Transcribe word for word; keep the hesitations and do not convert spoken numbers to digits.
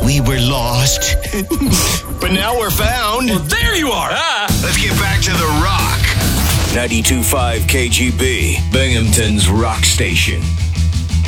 we were lost. But now we're found. Well, there you are. Ah. Let's get back to the rock. ninety-two point five K G B, Binghamton's rock station.